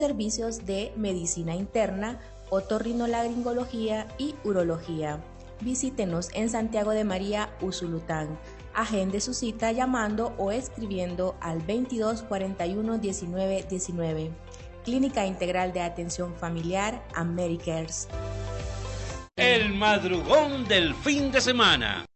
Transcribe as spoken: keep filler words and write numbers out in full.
servicios de medicina interna, otorrinolaringología y urología. Visítenos en Santiago de María, Usulután. Agende su cita llamando o escribiendo al veintidós cuarenta y uno diecinueve diecinueve. Clínica Integral de Atención Familiar, Americares. El madrugón del fin de semana.